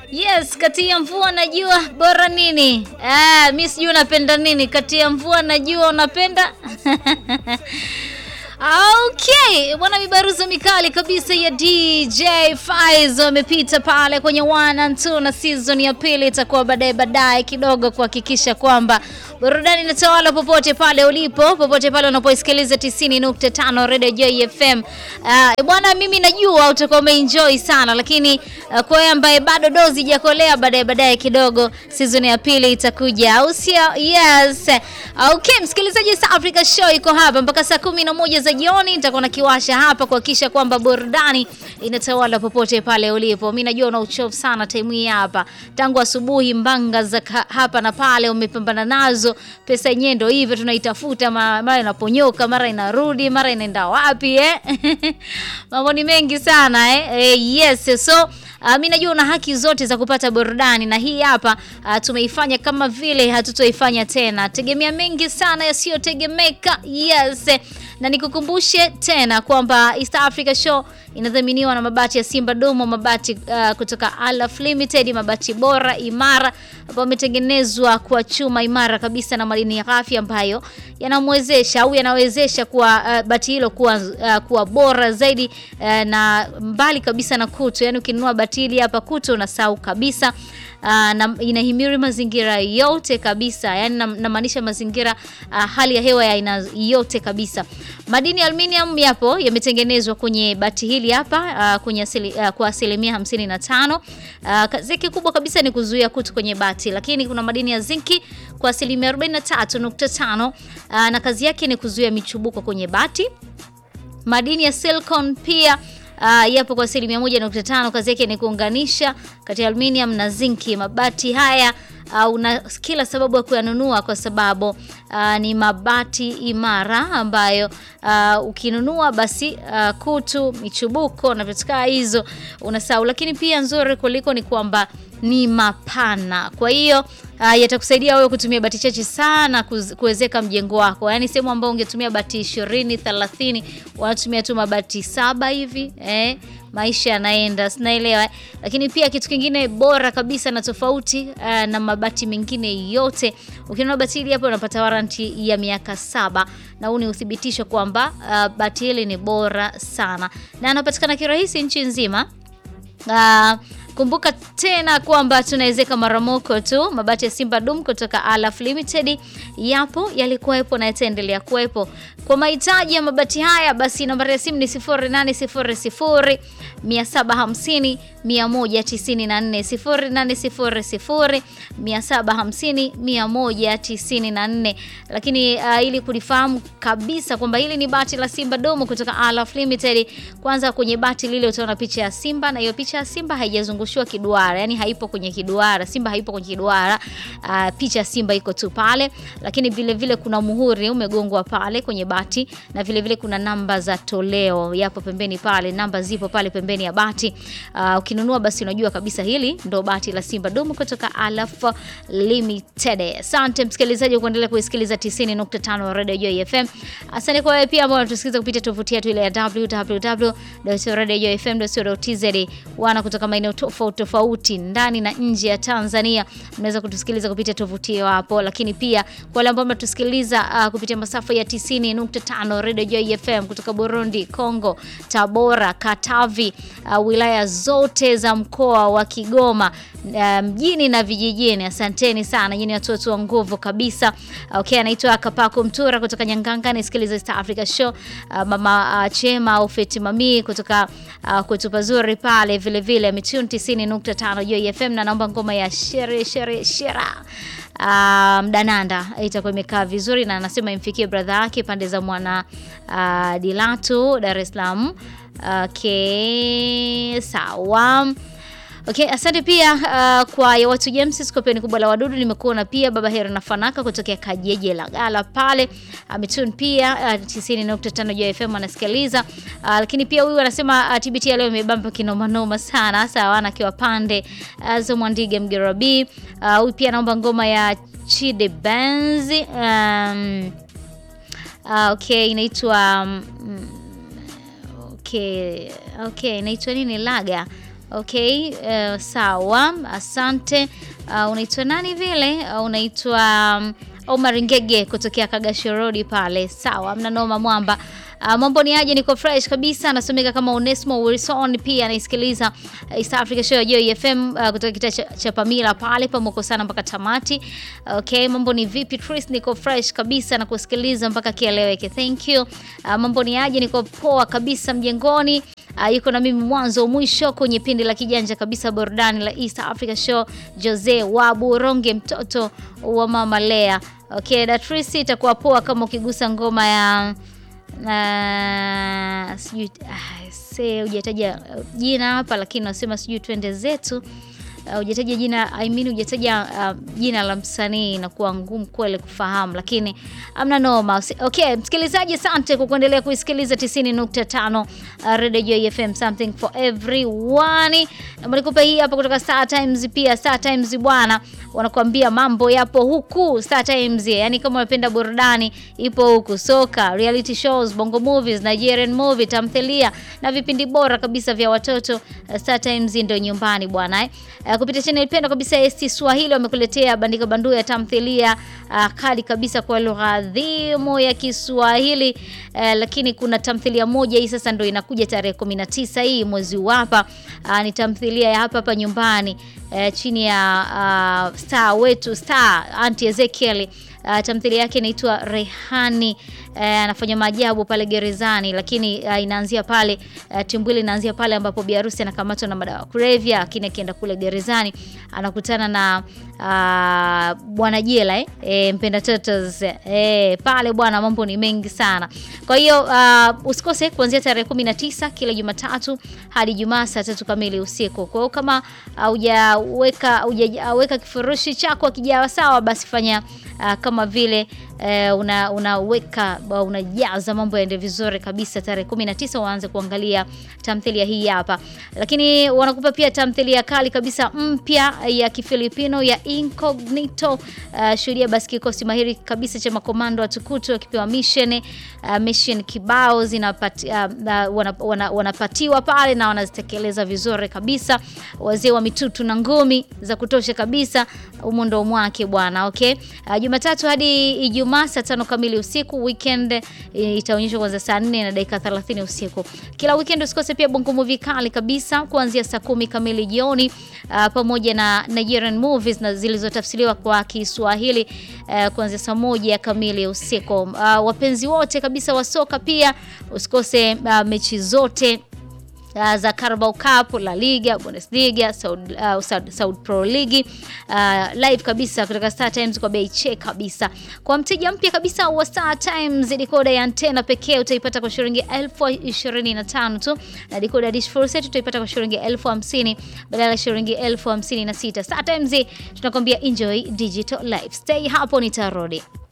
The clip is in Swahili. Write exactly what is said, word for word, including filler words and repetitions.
Yes, kati ya mvua na jua bora nini? Ah, mimi sijui unapenda nini. Kati ya mvua na jua unapenda? Okay, bwana mibaruza mikali kabisa ya D J Faizo wamepita pale kwenye one and two na season ya pili itakuwa baadaye baadaye kidogo kuhakikisha kwamba burudani inatawala popote pale ulipo, popote pale unapoisikiliza tisini nukta tano Radio Joy F M. Uh, bwana mimi najua utakuwa umeenjoy sana, lakini uh, kwa wewe ambaye bado dozi hajakolea baadaye baadaye kidogo season ya pili itakuja. Au sio? Yes. Okay, msikilizaji, South Africa Show iko hapa mpaka saa kumi na moja za jioni. Nitakuwa nakiwasha hapa kuhakikisha kwamba burudani inatawala popote pale ulipo. Mimi najua una uchovu sana time hii hapa. Tangu asubuhi mbanga za hapa na pale umepambana nazo. Pesa yenyewe ndio hivyo tunaitafuta, mara inaponyoka, mara inarudi, mara inaenda wapi eh? Mambo ni mengi sana eh. eh yes, so Uh, mimi najua una haki zote za kupata burudani na hii hapa uh, tumeifanya kama vile hatutoifanya tena. Tegemea mengi sana yasiyotegemeka. Yes. Na nikukumbushe tena kwamba East Africa Show inadhaminiwa na mabati ya Simba Domo, mabati uh, kutoka Alaf Limited, mabati bora imara ambayo yametengenezwa kwa chuma imara kabisa na madini ghafi ambayo yanamwezesha au yanawezesha kwa uh, bati hilo kuwa uh, kuwa bora zaidi uh, na mbali kabisa na kutu. Yaani ukinunua bati hili hapa kutu unasahau kabisa. Uh, na inahimiri mazingira yote kabisa, yani namaanisha mazingira uh, hali ya hewa ya aina yote kabisa. Madini ya aluminium yapo yametengenezwa kwenye bati hili hapa uh, kwenye asili, uh, kwa asilimia hamsini na tano. Uh, kazi yake kubwa kabisa ni kuzuia kutu kwenye bati, lakini kuna madini ya zinki kwa asilimia arobaini na tatu nukta tano uh, na kazi yake ni kuzuia michubuko kwenye bati. Madini ya silicon pia Uh, yapo kwa asilimia moja nukta tano. Kazi yake ni kuunganisha kati ya aluminium na zinki. Mabati haya uh, una kila sababu ya kuyanunua kwa sababu uh, ni mabati imara ambayo uh, ukinunua basi uh, kutu, michubuko na vitu kama hizo unasahau. Lakini pia nzuri kuliko ni kwamba ni mapana. Kwa hiyo uh, yatakusaidia wewe kutumia bati chache sana kuwezeka mjengo wako. Yaani sehemu ambayo ungetumia bati ishirini thelathini wanatumia tu mabati saba hivi eh, maisha yanaenda, sinaelewa eh. Lakini pia kitu kingine bora kabisa na tofauti uh, na mabati mengine yote, ukinunua bati hili hapo unapata warranty ya miaka saba na huu ni uthibitisho kwamba uh, bati hili ni bora sana na anapatikana kirahisi nchi nzima. Uh, kumbuka tena kwamba tunawezeka maramoko tu. Mabati ya Simba Dum kutoka Alaf Limited yapo, yalikuwa yapo na yataendelea kuwepo. Kwa mahitaji ya mabati haya basi nambari ya simu ni sifuri nane sifuri sifuri saba five zero one one tisa nne sifuri nane sifuri sifuri saba five zero one one tisa nne. Lakini uh, ili kulifahamu kabisa kwamba hili ni bati la Simba Domo kutoka Alaf Limited, kwanza kwenye bati lile utaona picha ya Simba, na hiyo picha ya Simba haijazungushiwa kiduara, yani haipo kwenye kiduara. Simba haipo kwenye kiduara, uh, picha ya Simba iko tu pale. Lakini vile vile kuna muhuri umegongwa pale kwenye bati, na vile vile kuna namba za toleo yapo pembeni pale, namba zipo pale pembeni ya bati. Uh, ukinunua basi unajua kabisa hili ndo bati la Simba Domo kutoka Alaf Limited. Asante msikilizaji kuendelea kusikiliza tisini nukta tano Radio Joy F M. Asante kwa wewe pia ambao unatusikiliza kupitia tovuti yetu ile ya w w w dot radio joy f m dot co dot t z. Wana kutoka maeneo tofauti tofauti ndani na nje ya Tanzania mnaweza kutusikiliza kupitia tovuti hiyo hapo. Lakini pia kwa wale ambao mnatusikiliza uh, kupitia masafa ya tisini nukta tano Radio Joy F M kutoka Burundi, Kongo, Tabora, Katavi, uh, wilaya zote za mkoa wa Kigoma, uh, mjini na vijijini, asanteni sana. Nyinyi watu wetu wa nguvu kabisa. Okay, anaitwa Kapako Mtura kutoka Nyanganga, nisikiliza East Africa Show. Uh, mama uh, Chema au Feti Mami kutoka uh, kwetu pazuri pale vile vile ametune tisini nukta tano Joy F M, na naomba ngoma ya Shere Shere Shera Uh, Mdananda itakuwa imekaa vizuri, na anasema imfikie brother yake pande za mwana uh, Dilatu Dar es Salaam. Okay, sawa. Okay, asante pia uh, kwa ya watu James Skopeni kubwa la wadudu. Nimekuona pia baba Hera na Fanaka kutokea Kajeje la Gala pale ametune pia uh, tisini nukta tano Joy F M anasikiliza. Uh, lakini pia huyu anasema uh, T B T leo imebamba kinoma noma sana. Sawa, anakiwa pande uh, za Mwandige Mgerabi. Uh, huyu pia naomba ngoma ya Chide Benz. Um, uh, okay, inaitwa um, okay, okay, inaitwa nini Laga. Okay, uh, sawa. Asante. Uh, unaitwa nani vile? Uh, unaitwa um, Omar Ngege kutokea Kagasho Road pale. Sawa, mna noma mwamba. Uh, mambo ni aje, niko fresh kabisa. Nasomeka kama Onesmo Wilson, pia naisikiliza East Africa Show Joy F M uh, kutoka kitaa cha, cha Pamila pale pamoko sana mpaka tamati. Okay, mambo ni vipi Tris? Niko fresh kabisa na kusikiliza mpaka kieleweke. Thank you. Uh, mambo ni aje, niko poa kabisa mjengoni. Uh, yuko na mimi mwanzo mwisho kwenye pindi la kijanja kabisa burudani la East Africa Show, Jose Waburonge, mtoto wa Mama Lea. Okay, Datrisi itakuwa poa kama ukigusa ngoma ya na uh, sijui uh, se hujataja jina hapa, lakini nasema sijui twende zetu. Hujataja uh, jina, I mean hujataja uh, jina la msanii, na kuwa ngumu kweli kufahamu, lakini amna noma. Okay, msikilizaji, asante kwa kuendelea kuisikiliza tisini nukta tano uh, Radio Joy F M, something for everyone. Na mlikupa hii hapa kutoka Star Times. Pia Star Times bwana wanakuambia mambo yapo huku Star Times, yani kama unapenda burudani ipo huku, soka, reality shows, bongo movies, Nigerian movie, tamthilia na vipindi bora kabisa vya watoto. uh, Star Times ndio nyumbani bwana eh. Uh, kupitia channel pendo kabisa S T Swahili wamekuletea bandika bandu ya tamthilia uh, kali kabisa kwa lugha adhimu ya Kiswahili. Uh, lakini kuna tamthilia moja hii sasa ndio inakuja tarehe kumi na tisa hii mwezi hapa. Uh, ni tamthilia ya hapa hapa nyumbani uh, chini ya uh, star wetu Star Auntie Ezekiel. Uh, tamthilia yake inaitwa Rehani. Anafanya uh, maajabu pale gerezani, lakini uh, inaanzia pale uh, timbwili inaanzia pale ambapo bi harusi anakamatwa na madawa kulevya, lakini akienda kule gerezani anakutana na uh, bwana jela eh e, mpenda turtles eh pale bwana, mambo ni mengi sana. Kwa hiyo uh, usikose kuanzia tarehe kumi na tisa kila Jumatatu hadi Jumaa saa tatu kamili usiku. Kwa hiyo kama hujaweka uh, hujaweka kifurushi chako kijawa sawa, basi fanya uh, kama vile uh, una unaweka unajaza mambo yaende vizuri kabisa. Tarehe kumi na tisa waanze kuangalia tamthilia hii hapa. Lakini wanakupa pia tamthilia kali kabisa mpya ya Kifilipino ya Incognito. Uh, shuhudia basi kikosi mahiri kabisa cha makomando wa Tukutu wakipewa mission uh, mission kibao zinapati, uh, uh, wana, wana, wanapatiwa pale na wanazitekeleza vizuri kabisa. Wazee wa mitutu na ngumi za kutosha kabisa umundo mwake bwana. Okay, uh, Jumatatu hadi Ijumaa saa tano kamili usiku. Weekend itaonyeshwa kuanzia saa nne na dakika thelathini usiku. Kila weekend usikose pia bongo movie kali kabisa kuanzia saa kumi kamili jioni, uh, pamoja na Nigerian movies na zilizotafsiriwa kwa Kiswahili uh, kuanzia saa moja kamili usiku. Uh, wapenzi wote kabisa wa soka pia usikose uh, mechi zote Uh, za Carabao Cup, La Liga, Bundesliga, Saudi, uh, Saudi, Saudi Pro League uh, live kabisa kutoka Star Times kwa bei check kabisa. Kwa mteja mpya kabisa wa Star Times, decoder ya antena pekee utaipata kwa shilingi elfu ishirini na tano tu, na decoder dish full set utaipata kwa shilingi elfu hamsini badala ya shilingi elfu hamsini na sita. Star Times tunakwambia enjoy digital life. Stay hapo, nitarudi.